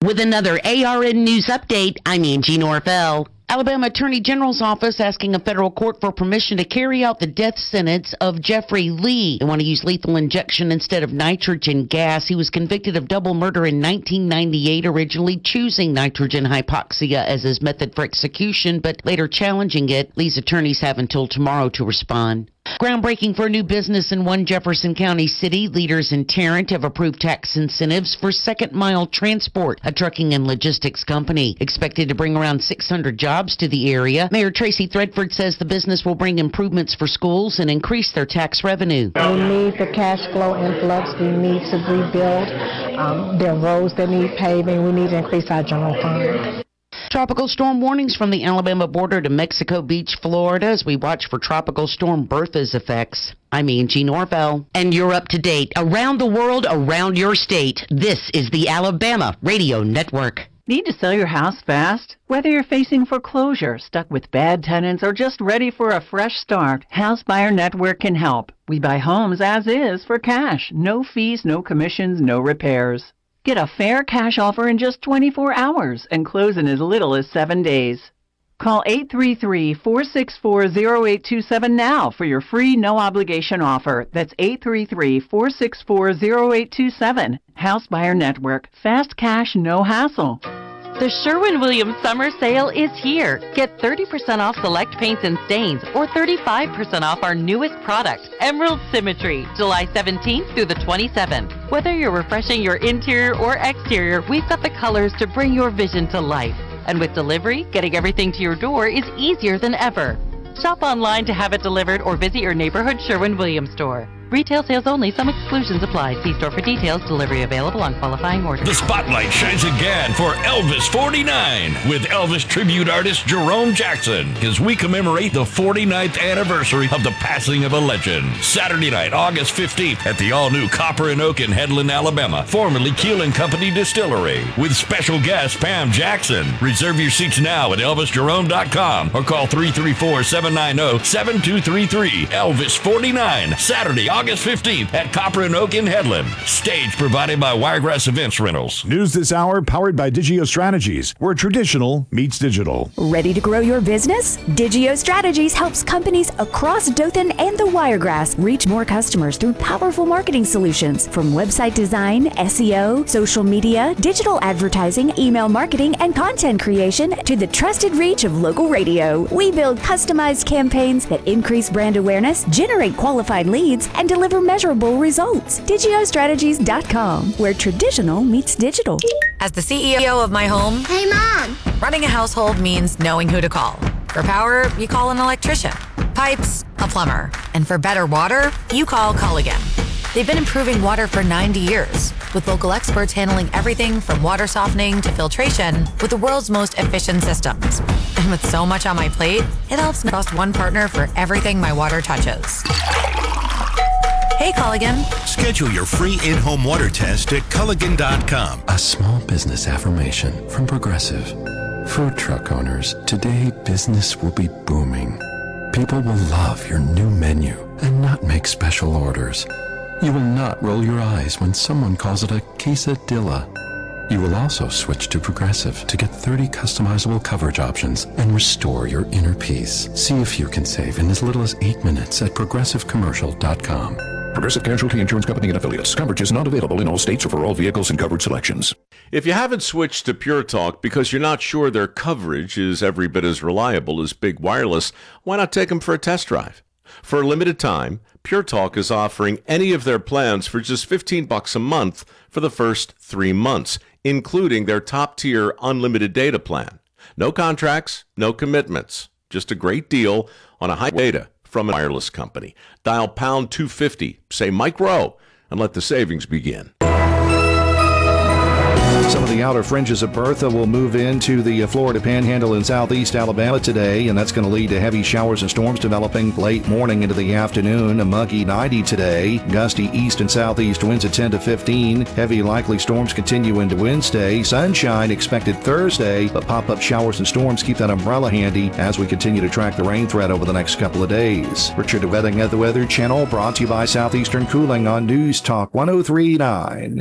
With another ARN News Update, I'm Angie Norvell. Alabama Attorney General's office asking a federal court for permission to carry out the death sentence of Jeffrey Lee. They want to use lethal injection instead of nitrogen gas. He was convicted of double murder in 1998, originally choosing nitrogen hypoxia as his method for execution, but later challenging it. Lee's attorneys have until tomorrow to respond. Groundbreaking for a new business in one Jefferson County city. Leaders in Tarrant have approved tax incentives for Second Mile Transport, a trucking and logistics company. Expected to bring around 600 jobs to the area. Mayor Tracy Threadford says the business will bring improvements for schools and increase their tax revenue. We need the cash flow influx. We need to rebuild. There are roads that need paving. We need to increase our general fund. Tropical storm warnings from the Alabama border to Mexico Beach, Florida, as we watch for Tropical Storm Bertha's effects. I'm Angie Norvell, and you're up to date. Around the world, around your state, this is the Alabama Radio Network. Need to sell your house fast? Whether you're facing foreclosure, stuck with bad tenants, or just ready for a fresh start, House Buyer Network can help. We buy homes as is for cash. No fees, no commissions, no repairs. Get a fair cash offer in just 24 hours and close in as little as 7 days. Call 833-464-0827 now for your free no-obligation offer. That's 833-464-0827. House Buyer Network. Fast cash, no hassle. The Sherwin-Williams Summer Sale is here. Get 30% off select paints and stains or 35% off our newest product, Emerald Symmetry, July 17th through the 27th. Whether you're refreshing your interior or exterior, we've got the colors to bring your vision to life. And with delivery, getting everything to your door is easier than ever. Shop online to have it delivered or visit your neighborhood Sherwin-Williams store. Retail sales only. Some exclusions apply. See store for details. Delivery available on qualifying orders. The spotlight shines again for Elvis 49 with Elvis tribute artist Jerome Jackson as we commemorate the 49th anniversary of the passing of a legend. Saturday night, August 15th at the all-new Copper and Oak in Headland, Alabama, formerly Keel & Company Distillery, with special guest Pam Jackson. Reserve your seats now at ElvisJerome.com or call 334-790-7233. Elvis 49, Saturday, August 15th at Copper and Oak in Headland. Stage provided by Wiregrass Events Rentals. News this hour powered by Digio Strategies, where traditional meets digital. Ready to grow your business? Digio Strategies helps companies across Dothan and the Wiregrass reach more customers through powerful marketing solutions, from website design, SEO, social media, digital advertising, email marketing, and content creation to the trusted reach of local radio. We build customized campaigns that increase brand awareness, generate qualified leads, and deliver measurable results. DigioStrategies.com, where traditional meets digital. As the CEO of my home, hey Mom, running a household means knowing who to call. For power, you call an electrician. Pipes, a plumber. And for better water, you call Culligan. They've been improving water for 90 years, with local experts handling everything from water softening to filtration with the world's most efficient systems. And with so much on my plate, it helps me trust one partner for everything my water touches. Hey, Culligan. Schedule your free in-home water test at Culligan.com. A small business affirmation from Progressive. Food truck owners, today business will be booming. People will love your new menu and not make special orders. You will not roll your eyes when someone calls it a quesadilla. You will also switch to Progressive to get 30 customizable coverage options and restore your inner peace. See if you can save in as little as 8 minutes at progressivecommercial.com. Progressive Casualty Insurance Company and Affiliates. Coverage is not available in all states or for all vehicles and coverage selections. If you haven't switched to Pure Talk because you're not sure their coverage is every bit as reliable as Big Wireless, why not take them for a test drive? For a limited time, Pure Talk is offering any of their plans for just $15 a month for the first 3 months, including their top-tier unlimited data plan. No contracts, no commitments, just a great deal on a high data from a wireless company. Dial pound 250, say Mike Rowe, and let the savings begin. Some of the outer fringes of Bertha will move into the Florida Panhandle in southeast Alabama today, and that's going to lead to heavy showers and storms developing late morning into the afternoon. A muggy 90 today. Gusty east and southeast winds at 10 to 15. Heavy likely storms continue into Wednesday. Sunshine expected Thursday, but pop-up showers and storms keep that umbrella handy as we continue to track the rain threat over the next couple of days. Richard Wedding at the Weather Channel, brought to you by Southeastern Cooling on News Talk 103.9.